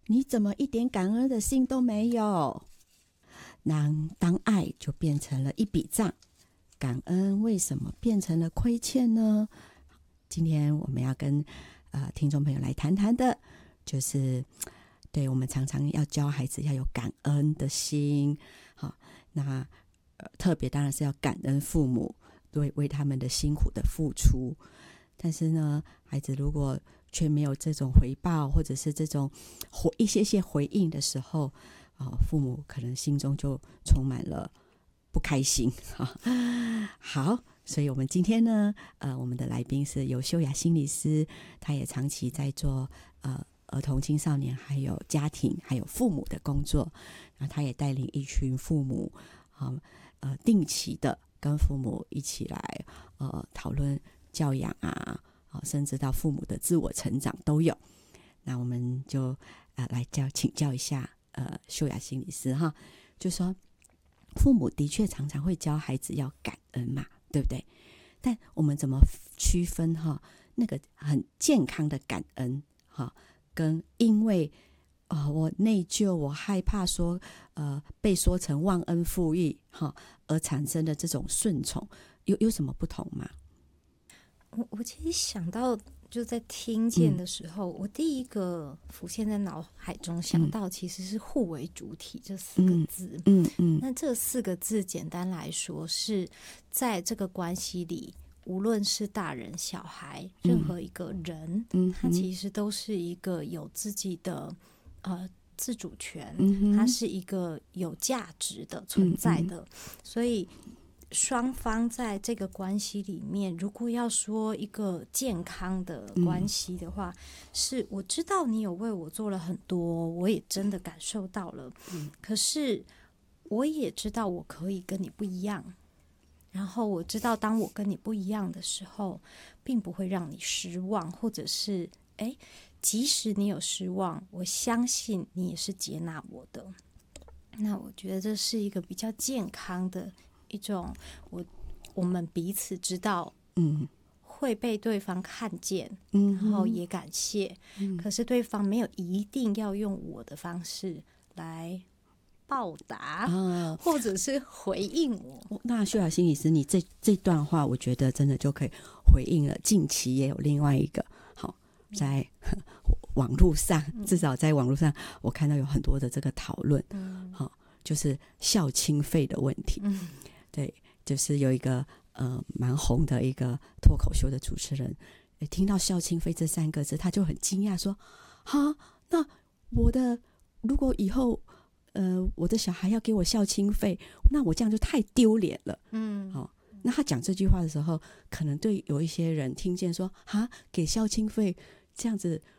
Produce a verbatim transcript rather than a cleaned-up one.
你怎么一点感恩的心都没有？那当爱就变成了一笔账，感恩为什么变成了亏欠呢？今天我们要跟呃听众朋友来谈谈的，就是对我们常常要教孩子要有感恩的心。好，那、呃、特别当然是要感恩父母对为他们的辛苦的付出。但是呢，孩子如果却没有这种回报，或者是这种回一些些回应的时候，哦、父母可能心中就充满了不开心。好，所以我们今天呢，呃，我们的来宾是由秀雅心理师，他也长期在做呃儿童、青少年、还有家庭、还有父母的工作。然后他也带领一群父母，呃，呃定期的跟父母一起来呃讨论教养啊。甚至到父母的自我成长都有。那我们就、呃、来教请教一下呃秀雅心理师哈，就说父母的确常常会教孩子要感恩嘛，对不对？但我们怎么区分哈那个很健康的感恩哈，跟因为、呃、我内疚，我害怕说呃被说成忘恩负义哈而产生的这种顺从，有有什么不同吗？ 我我其实想到，就在听见的时候、嗯，我第一个浮现在脑海中想到，其实是互为主体这四个字。 嗯嗯，嗯， 那这四个字简单来说，是在这个关系里，无论是大人、小孩，任何一个人，嗯，他其实都是一个有自己的呃自主权，嗯，他是一个有价值的存在的，嗯、所以。双方在这个关系里面，如果要说一个健康的关系的话、嗯、是我知道你有为我做了很多，我也真的感受到了、嗯、可是我也知道我可以跟你不一样，然后我知道当我跟你不一样的时候并不会让你失望，或者是诶即使你有失望，我相信你也是接纳我的。那我觉得这是一个比较健康的一种，我我们彼此知道，嗯，会被对方看见，嗯，然后也感谢、嗯，可是对方没有一定要用我的方式来报答，啊、或者是回应我。 那秀雅心理师，你这这段话，我觉得真的就可以回应了。近期也有另外一个，好，在网络上，至少在网络上，我看到有很多的这个讨论，嗯，好，就是孝亲费的问题。嗯，对，就是有一个呃蛮红的一个脱口秀的主持人，听到孝亲费这三个字，他就很惊讶说：“哈，那我的如果以后呃我的小孩要给我孝亲费，那我这样就太丢脸了。”嗯，好、哦，那他讲这句话的时候，可能对有一些人听见说：“哈，给孝亲费这样子